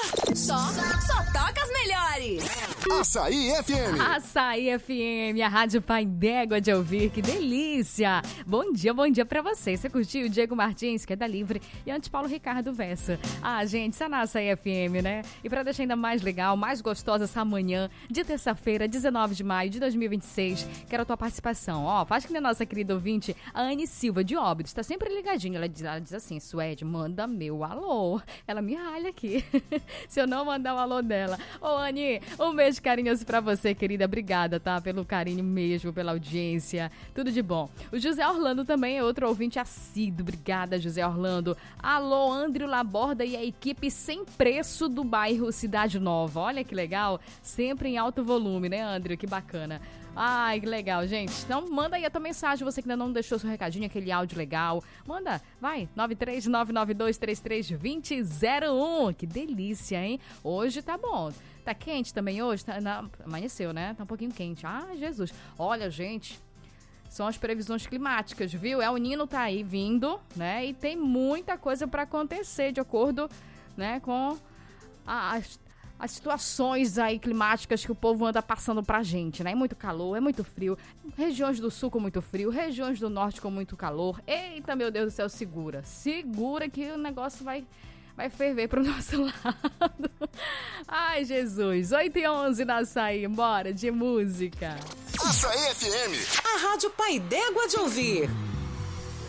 Só toca as melhores. Açaí FM. Açaí FM, a Rádio Pai d'Égua de ouvir, que delícia. Bom dia pra você. Você curtiu o Diego Martins, que é da Livre, e antes Paulo Ricardo Versa. Gente, isso é na Açaí FM, né? E pra deixar ainda mais legal, mais gostosa essa manhã de terça-feira, 19 de maio de 2026, quero a tua participação. Faz que nem a nossa querida ouvinte, a Anne Silva de Óbidos, tá sempre ligadinha. Ela diz assim, Suede, manda meu alô. Ela me ralha aqui, se eu não mandar o alô dela. Anne, um beijo carinhoso pra você, querida. Obrigada, tá? Pelo carinho mesmo, pela audiência. Tudo de bom. O José Orlando também é outro ouvinte assíduo. Obrigada, José Orlando. Alô, André Laborda e a equipe Sem Preço do bairro Cidade Nova. Olha que legal. Sempre em alto volume, né, André? Que bacana. Ai, que legal, gente. Então, manda aí a tua mensagem, você que ainda não deixou seu recadinho, aquele áudio legal. Manda, vai, 93992332001. Que delícia, hein? Hoje tá bom. Tá quente também hoje? Amanheceu, né? Tá um pouquinho quente. Jesus. Olha, gente, são as previsões climáticas, viu? O Nino tá aí vindo, né? E tem muita coisa pra acontecer de acordo, né, com as situações aí climáticas que o povo anda passando pra gente, né? É muito calor, é muito frio. Regiões do sul com muito frio, regiões do norte com muito calor. Eita, meu Deus do céu, segura. Segura que o negócio vai ferver pro nosso lado. Ai, Jesus. 8h11 na Açaí. Bora de música. Açaí FM. A Rádio Pai d'Égua de ouvir.